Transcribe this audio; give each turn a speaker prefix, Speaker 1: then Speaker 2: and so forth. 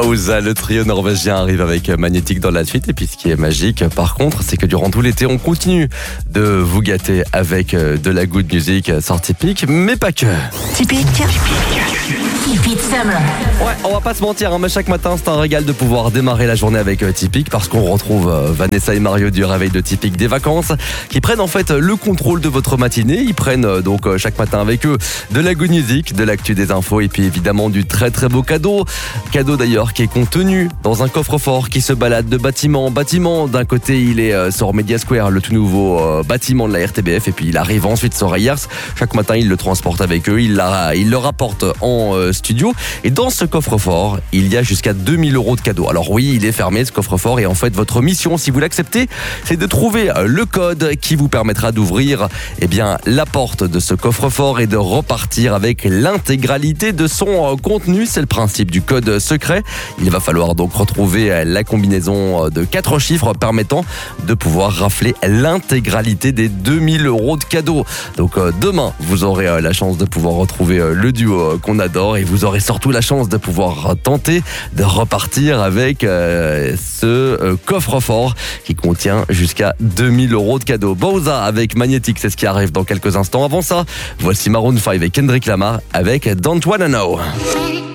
Speaker 1: Bauza, le trio norvégien arrive avec Magnétique dans la suite. Et puis ce qui est magique, par contre, c'est que durant tout l'été, on continue de vous gâter avec de la good music sur Tipeee, mais pas que.
Speaker 2: Tipeee Summer.
Speaker 1: Ouais, on va pas se mentir, mais chaque matin, c'est un régal de pouvoir démarrer la journée avec Tipeee, parce qu'on retrouve Vanessa et Mario du réveil de Tipeee des vacances, qui prennent en fait le contrôle de votre matinée. Ils prennent donc chaque matin avec eux de la good music, de l'actu, des infos et puis évidemment du très très beau cadeau. Cadeau d'ailleurs qui est contenu dans un coffre-fort qui se balade de bâtiment en bâtiment. D'un côté, il est sur Media Square, le tout nouveau bâtiment de la RTBF, et puis il arrive ensuite sur Reyers. Chaque matin, ils le transportent avec eux, ils le rapportent en studio. Et dans ce coffre-fort, il y a jusqu'à 2000 € de cadeaux. Alors oui, il est fermé ce coffre-fort, et en fait, votre mission, si vous l'acceptez, c'est de trouver le code qui vous permettra d'ouvrir la porte de ce coffre-fort et de repartir avec l'intégralité de son contenu. C'est le principe du code secret. Il va falloir donc retrouver la combinaison de 4 chiffres permettant de pouvoir rafler l'intégralité des 2000 € de cadeaux. Donc demain, vous aurez la chance de pouvoir retrouver le duo qu'on adore, et vous aurez surtout la chance de pouvoir tenter de repartir avec ce coffre-fort qui contient jusqu'à 2000 € de cadeaux. Bauza avec Magnétique, c'est ce qui arrive dans quelques instants. Avant ça, voici Maroon 5 et Kendrick Lamar avec Don't Wanna Know.